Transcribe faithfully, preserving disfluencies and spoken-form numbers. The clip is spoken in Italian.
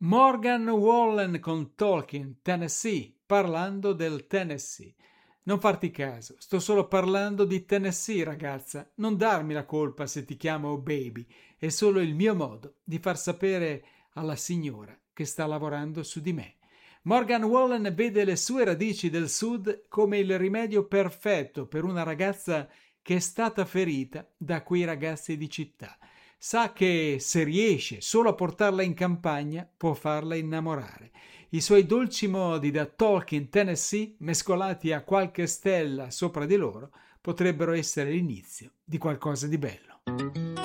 Morgan Wallen con Tolkien, Tennessee, parlando del Tennessee. Non farti caso, sto solo parlando di Tennessee, ragazza. Non darmi la colpa se ti chiamo baby. È solo il mio modo di far sapere alla signora che sta lavorando su di me. Morgan Wallen vede le sue radici del sud come il rimedio perfetto per una ragazza che è stata ferita da quei ragazzi di città. Sa che se riesce solo a portarla in campagna può farla innamorare. I suoi dolci modi da Tolkien, Tennessee, mescolati a qualche stella sopra di loro, potrebbero essere l'inizio di qualcosa di bello.